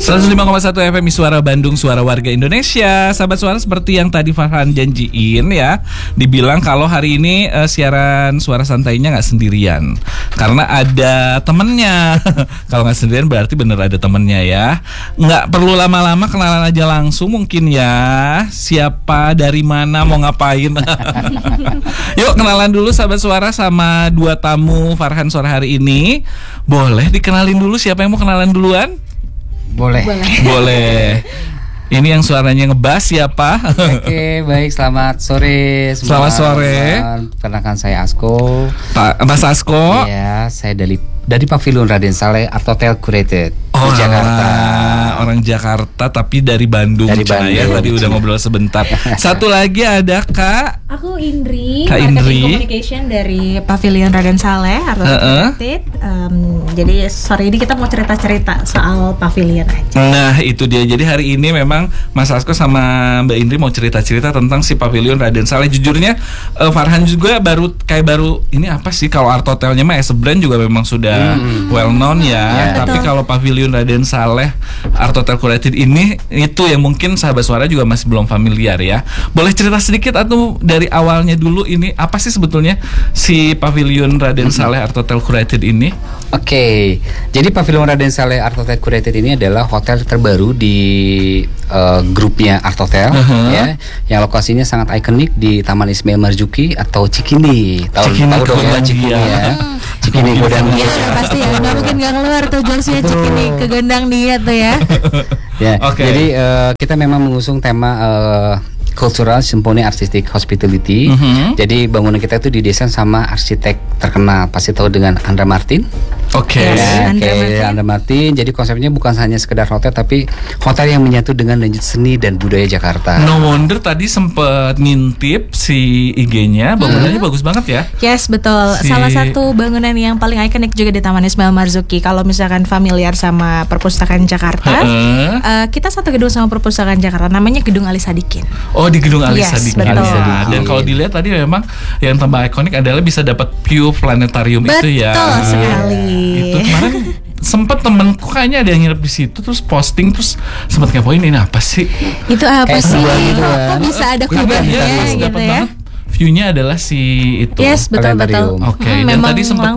105,1 FM Suara Bandung, Suara Warga Indonesia. Sahabat suara, seperti yang tadi Farhan janjiin ya, dibilang kalau hari ini siaran suara santainya gak sendirian, karena ada temennya. Kalau gak sendirian berarti bener ada temennya ya. Gak perlu lama-lama, kenalan aja langsung mungkin ya. Siapa, dari mana, mau ngapain. Yuk kenalan dulu sahabat suara sama dua tamu Farhan sore hari ini. Boleh dikenalin dulu, siapa yang mau kenalan duluan? Boleh. Ini yang suaranya ngebas siapa? Oke, baik. Selamat sore semua. Selamat sore. Perkenalkan saya Asko. Mas Asko. Iya, saya dari Pavilion Raden Saleh Art Hotel Curated di Jakarta. Orang Jakarta tapi dari Bandung. Dari Bandung. Ya, tadi udah ngobrol sebentar. Satu lagi ada Kak. Aku Indri, Kak Marketing Indri. Communication dari Pavilion Raden Saleh Art Hotel Curated. Jadi sore ini kita mau cerita-cerita soal Pavilion aja. Nah itu dia, jadi hari ini memang Mas Asko sama Mbak Indri mau cerita-cerita tentang si Pavilion Raden Saleh. Jujurnya Farhan juga baru ini apa sih, kalau Art Hotelnya mah as a brand juga memang sudah well known ya. Tapi kalau Pavilion Raden Saleh Art Hotel Curated ini, itu yang mungkin sahabat suara juga masih belum familiar ya. Boleh cerita sedikit atau dari awalnya dulu, ini apa sih sebetulnya si Pavilion Raden Saleh Art Hotel Curated ini? Oke, jadi Pavilion Raden Saleh Art Hotel Curated ini adalah hotel terbaru di grupnya Art Hotel, ya, yang lokasinya sangat ikonik di Taman Ismail Marzuki atau Cikini. Tahu dong ya Cikini ya. Cikini Godang Iya pasti ya, nggak mungkin nggak keluar tuh jokesnya Cikini ke Gondang dia tuh ya. Ya, jadi kita memang mengusung tema Cultural Symphony Artistic Hospitality. Jadi bangunan kita itu didesain sama arsitek terkenal, pasti tahu dengan Andra Martin. Andra Martin. Jadi konsepnya bukan hanya sekedar hotel, tapi hotel yang menyatu dengan lanjut seni dan budaya Jakarta. No wonder tadi sempet ngintip si IG-nya, bangunannya bagus banget ya. Yes, betul. Salah satu bangunan yang paling ikonik juga di Taman Ismail Marzuki. Kalau misalkan familiar sama Perpustakaan Jakarta, kita satu gedung sama Perpustakaan Jakarta, namanya Gedung Ali Sadikin. Oh, di Gedung Ali Sadikin. Betul. Dan kalau dilihat tadi memang yang tambah ikonik adalah bisa dapat view planetarium itu ya. Betul sekali. Itu kemarin sempet temenku kayaknya ada yang nginep di situ, terus posting, terus sempet ngepoin ini apa sih? Itu apa sih? Gitu Kok bisa ada kubannya gitu ya? View-nya adalah si itu. Yes, betul. Oke. Dan tadi sempat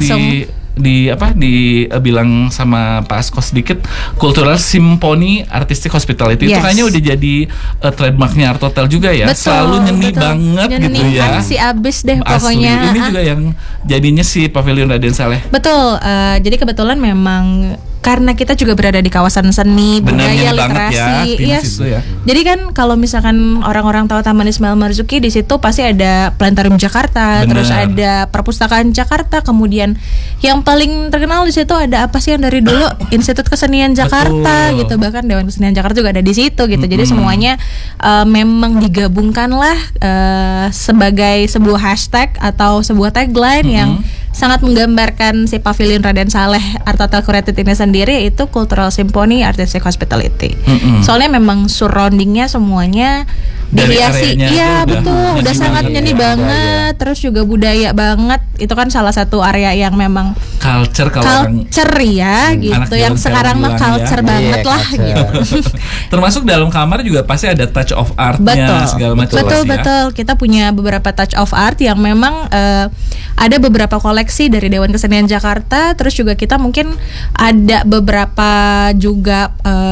bilang sama Pak Asko sedikit, Cultural Symphony Artistic Hospitality itu kayaknya udah jadi trademarknya Art Hotel juga ya. Betul, selalu nyeni banget gitu ya. Si abis deh asli. pokoknya. Ini juga yang jadinya si Pavilion Raden Saleh. Betul. Jadi kebetulan memang karena kita juga berada di kawasan seni, budaya, literasi, ya. Jadi kan kalau misalkan orang-orang tahu Taman Ismail Marzuki, di situ pasti ada Planetarium Jakarta, terus ada Perpustakaan Jakarta, kemudian yang paling terkenal di situ ada apa sih yang dari dulu Institut Kesenian Jakarta gitu, bahkan Dewan Kesenian Jakarta juga ada di situ gitu. Jadi semuanya memang digabungkanlah sebagai sebuah hashtag atau sebuah tagline yang sangat menggambarkan si Pavilion Raden Saleh Art Hotel Curated ini sendiri, yaitu Cultural Symphony Artistic Hospitality. Soalnya memang surroundingnya semuanya dihiasi, iya betul, udah sangat nyeni banget, terus juga budaya banget. Itu kan salah satu area yang memang culture ya gitu, yang sekarang mah culture banget lah gitu. Termasuk dalam kamar juga pasti ada touch of artnya segala macam. Betul. Kita punya beberapa touch of art yang memang ada beberapa koleksi dari Dewan Kesenian Jakarta, terus juga kita mungkin ada beberapa juga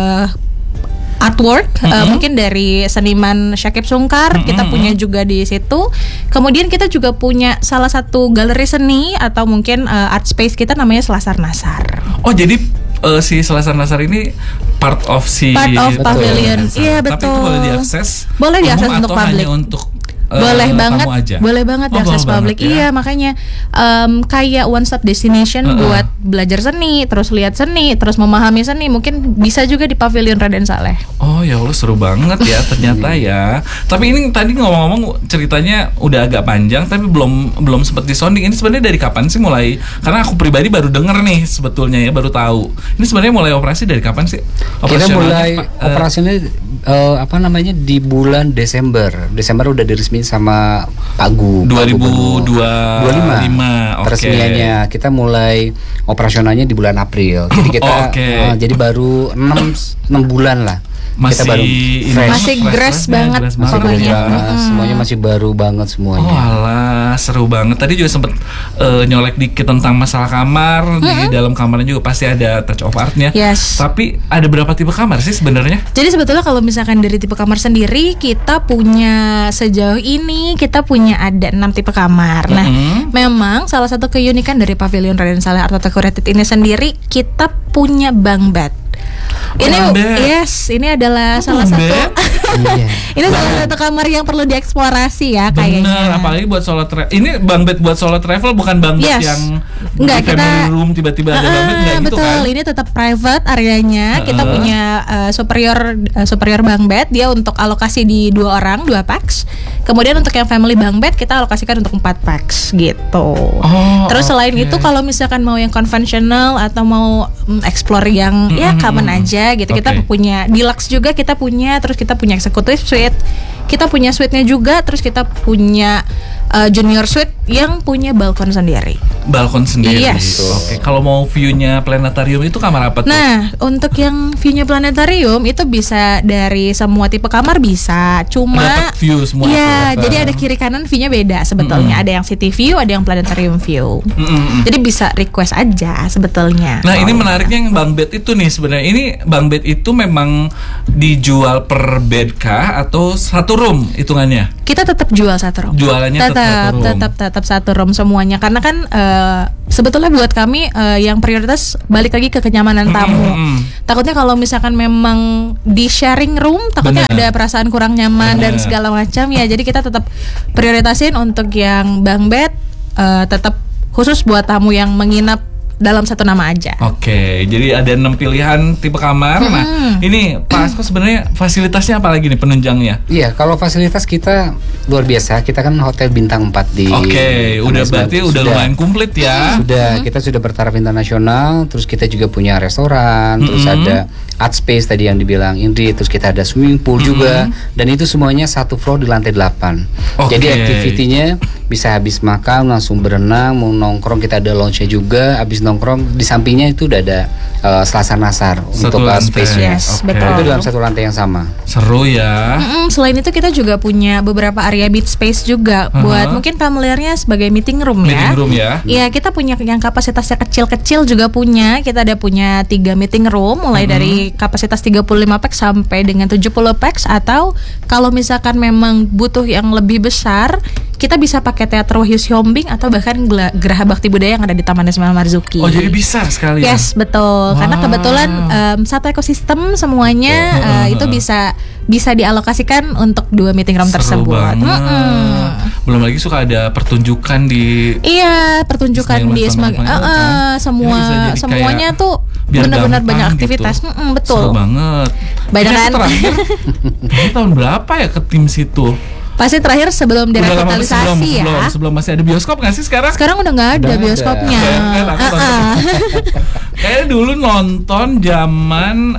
artwork mungkin dari seniman Syakib Sungkar, kita punya juga di situ. Kemudian kita juga punya salah satu galeri seni atau mungkin art space kita namanya Selasar Nasar. Oh, jadi si Selasar Nasar ini part of Pavilion. Iya, betul. Tapi itu boleh diakses? Boleh diakses untuk publik. Hanya untuk boleh banget diakses publik. Ya? Iya, makanya kayak one stop destination buat belajar seni, terus lihat seni, terus memahami seni, mungkin bisa juga di Pavilion Raden Saleh. Oh ya Allah, seru banget ya ternyata ya. Tapi ini tadi ngomong-ngomong ceritanya udah agak panjang, tapi belum sempat disounding. Ini sebenarnya dari kapan sih mulai? Karena aku pribadi baru denger nih sebetulnya ya, baru tahu. Ini sebenarnya mulai operasi dari kapan sih? Kita mulai operasinya di bulan Desember udah diresmikan sama Pak Gu 2025. Peresmiannya kita mulai operasionalnya di bulan April. Jadi kita jadi baru 6 bulan lah. Masih kita baru masih grass banget pokoknya. Semuanya masih baru banget semuanya. Oh alah, seru banget. Tadi juga sempet nyolek dikit tentang masalah kamar. Di dalam kamarnya juga pasti ada touch of artnya. Yes. Tapi ada berapa tipe kamar sih sebenarnya? Jadi sebetulnya kalau misalkan dari tipe kamar sendiri, kita punya sejauh ini kita punya ada 6 tipe kamar. Nah, memang salah satu keunikan dari Pavilion Raden Saleh Art Hotel Curated ini sendiri, kita punya bunk bed. Ini adalah salah satu ini salah satu kamar yang perlu dieksplorasi ya kayaknya. Bener, apalagi buat solo travel. Ini bunk bed buat solo travel, bukan bunk bed yang family room tiba-tiba ada bunk bed gitu betul, kan? Ini tetap private areanya. Kita punya superior bunk bed, dia untuk alokasi di 2 orang, 2 pax. Kemudian untuk yang family bunk bed kita alokasikan untuk 4 pax gitu. Terus selain itu kalau misalkan mau yang konvensional atau mau explore yang ya common aja gitu, kita punya deluxe juga, kita punya, terus kita punya executive suite, kita punya suite-nya juga, terus kita punya junior suite yang punya balkon sendiri. Balkon sendiri. Yes. Kalau mau view-nya planetarium itu kamar apa tuh? Nah, untuk yang view-nya planetarium itu bisa dari semua tipe kamar bisa. Cuma dapat view semua. Iya, jadi ada kiri kanan view-nya beda sebetulnya. Ada yang city view, ada yang planetarium view. Jadi bisa request aja sebetulnya. Nah, ini menariknya yang bunk bed itu nih sebenarnya. Ini bunk bed itu memang dijual per bed kah atau satu room hitungannya? Kita tetap jual satu room. Jualannya tetap satu room semuanya, karena kan sebetulnya buat kami yang prioritas balik lagi ke kenyamanan tamu. Takutnya kalau misalkan memang di sharing room, takutnya ada perasaan kurang nyaman dan segala macam ya. Jadi kita tetap prioritasin untuk yang bunk bed tetap khusus buat tamu yang menginap dalam satu nama aja. Oke, jadi ada 6 pilihan tipe kamar. Nah, ini Pak Asko sebenarnya fasilitasnya apa lagi nih penunjangnya? Iya, kalau fasilitas kita luar biasa. Kita kan hotel bintang 4 di. Udah berarti udah lumayan komplit ya. Kita sudah bertaraf internasional. Terus kita juga punya restoran. Terus ada art space tadi yang dibilang Indri. Terus kita ada swimming pool juga. Dan itu semuanya satu floor di lantai 8. Jadi aktivitinya bisa habis makan langsung berenang, mau nongkrong kita ada lounge-nya juga. Habis nongkrong di sampingnya itu udah ada selasar nasar untuk space-nya. Betul. Itu dalam satu lantai yang sama. Seru ya. Selain itu kita juga punya beberapa area beach space juga buat mungkin familiarnya sebagai meeting room ya. Meeting room ya. Iya, kita punya yang kapasitasnya kecil-kecil juga punya. Kita ada punya 3 meeting room mulai dari kapasitas 35 pax sampai dengan 70 pax, atau kalau misalkan memang butuh yang lebih besar, kita bisa pakai teater Wahyu Siombing atau bahkan Geraha Bakti Budaya yang ada di Taman Ismail Marzuki. Oh, jadi bisa sekali. Yes, betul. Karena kebetulan satu ekosistem semuanya itu bisa dialokasikan untuk 2 meeting room tersebut. Belum lagi suka ada pertunjukan di. Iya, pertunjukan di Ismail. Semuanya tuh benar-benar banyak aktivitas. Gitu. Betul. Seru banget. Banyak kan? Terakhir tahun berapa ya ke tim situ? Pasti terakhir sebelum direvitalisasi ya. Sebelum masih ada bioskop nggak sih sekarang? Sekarang udah nggak ada bioskopnya. Kayaknya dulu nonton zaman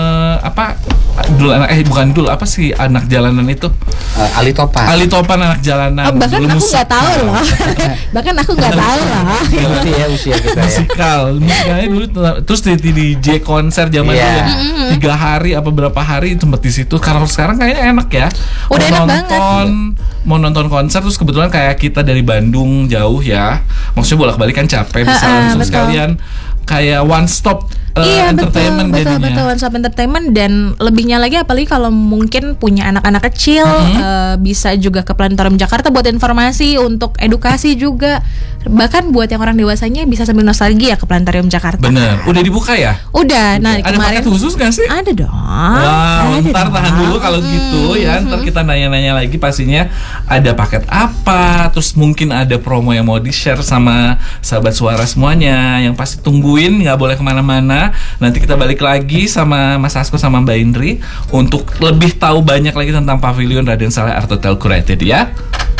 apa sih anak jalanan itu? Ali Topan anak jalanan. Bahkan aku nggak tahu loh. Bahkan aku nggak tahu loh. Berarti ya usia kita musikalnya dulu terus di DJ konser zaman dulu ya. 3 hari apa berapa hari sempat di situ. Kalau sekarang kayaknya enak ya. Udah enak banget. Mau nonton konser terus kebetulan kayak kita dari Bandung jauh ya. Maksudnya bolak-balik kan capek, bisa langsung sekalian kayak one stop entertainment betul, one stop entertainment. Dan lebihnya lagi apalagi kalau mungkin punya anak-anak kecil, bisa juga ke Planetarium Jakarta buat informasi, untuk edukasi juga. Bahkan buat yang orang dewasanya bisa sambil nostalgia ke Planetarium Jakarta. Bener, udah dibuka ya? Udah. Nah, ada paket khusus gak sih? Ada dong. Wow, ntar tahan dulu kalau gitu ya. Ntar kita nanya-nanya lagi pastinya ada paket apa. Terus mungkin ada promo yang mau di-share sama sahabat suara semuanya. Yang pasti tungguin, gak boleh kemana-mana. Nanti kita balik lagi sama Mas Asko sama Mbak Indri untuk lebih tahu banyak lagi tentang Pavilion Raden Saleh Art Hotel Curated ya.